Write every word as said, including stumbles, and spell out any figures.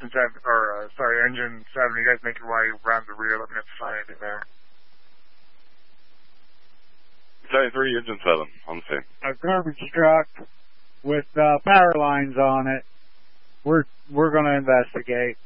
engine ten, or, uh, sorry, engine seven. You guys make your way around the rear. Let me know if you find anything there. Battalion three, engine seven. On the scene. A garbage truck with uh, power lines on it. We're we're going to investigate.